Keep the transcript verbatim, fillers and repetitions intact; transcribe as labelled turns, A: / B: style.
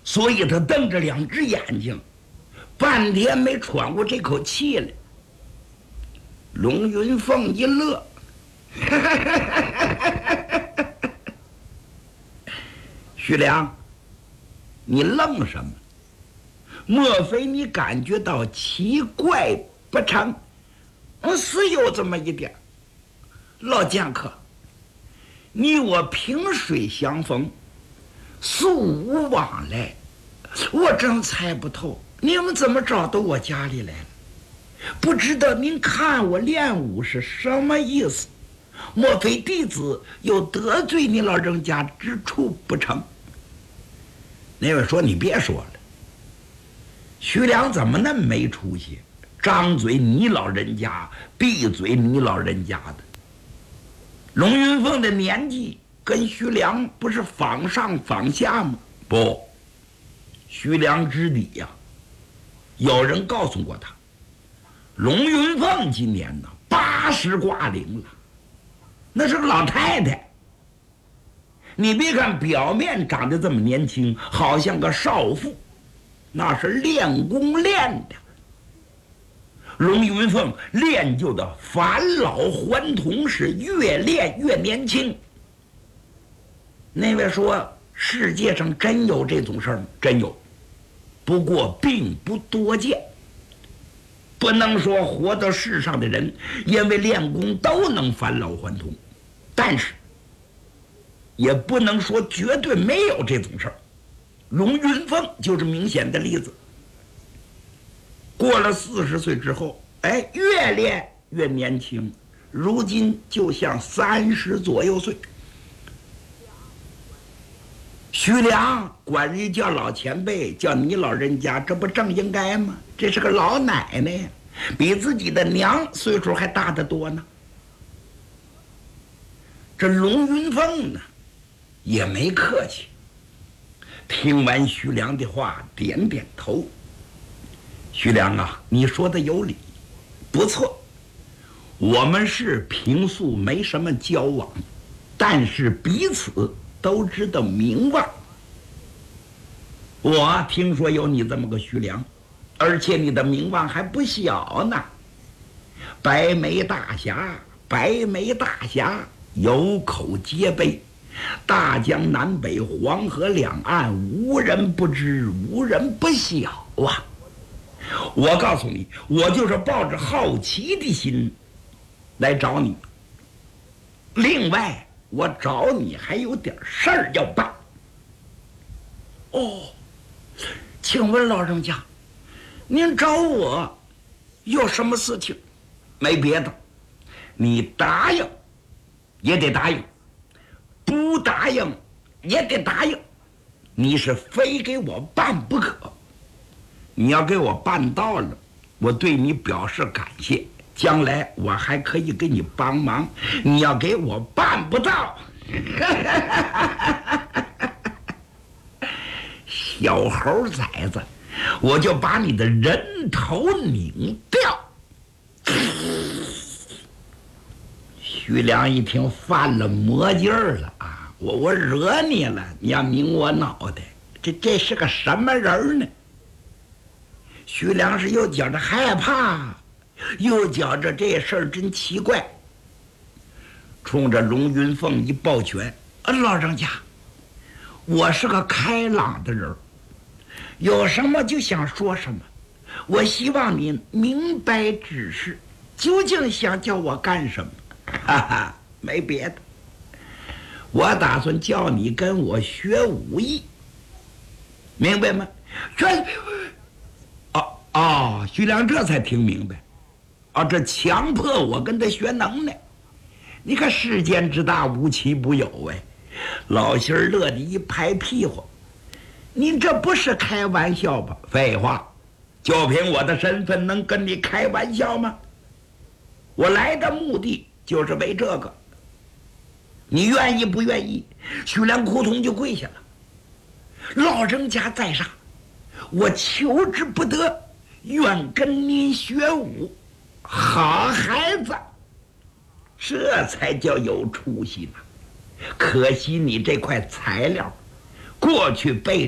A: 所以他瞪着两只眼睛，半天没喘过这口气来。龙云凤一乐，徐良，你愣什么？莫非你感觉到奇怪不成？我是有这么一点。老剑客，你我萍水相逢，素无往来，我真猜不透你们怎么找到我家里来了。不知道您看我练武是什么意思？莫非弟子有得罪你老人家之处不成？那位说：“你别说了，徐良怎么那么没出息？张嘴你老人家，闭嘴你老人家的。”龙云凤的年纪跟徐良不是仿上仿下吗？不，徐良之底呀、啊，有人告诉过他，龙云凤今年呢八十挂零了，那是个老太太。你别看表面长得这么年轻，好像个少妇，那是练功练的。龙云凤练就的返老还童，是越练越年轻。那位说世界上真有这种事儿吗？真有，不过并不多见。不能说活到世上的人因为练功都能返老还童，但是也不能说绝对没有这种事儿。龙云凤就是明显的例子。过了四十岁之后，哎，越练越年轻，如今就像三十左右岁。徐良管人叫老前辈，叫你老人家，这不正应该吗？这是个老奶奶呀，比自己的娘岁数还大得多呢。这龙云凤呢，也没客气，听完徐良的话，点点头。徐良啊，你说的有理，不错，我们是平素没什么交往，但是彼此都知道名望。我听说有你这么个徐良，而且你的名望还不小呢。白眉大侠，白眉大侠，有口皆碑，大江南北黄河两岸，无人不知，无人不晓啊。我告诉你，我就是抱着好奇的心来找你。另外，我找你还有点事儿要办。哦，请问老人家，您找我有什么事情？没别的，你答应也得答应，不答应也得答应，你是非给我办不可。你要给我办到了，我对你表示感谢，将来我还可以给你帮忙。你要给我办不到，小猴崽子，我就把你的人头拧掉。徐良一听犯了魔劲儿了啊！我我惹你了，你要拧我脑袋，这这是个什么人呢？徐良是又觉着害怕，又觉着这事儿真奇怪，冲着龙云凤一抱拳：“啊，老人家，我是个开朗的人，有什么就想说什么，我希望您明白指示，究竟想叫我干什么？哈哈，没别的，我打算叫你跟我学武艺，明白吗？学。”哦，徐良这才听明白，啊，这强迫我跟他学能耐。你看世间之大，无奇不有哎。老心儿乐的一拍屁股，您这不是开玩笑吧？废话，就凭我的身份能跟你开玩笑吗？我来的目的就是为这个。你愿意不愿意？徐良扑通就跪下了。老人家在上，我求之不得，愿跟您学武。好孩子，这才叫有出息呢。可惜你这块材料过去被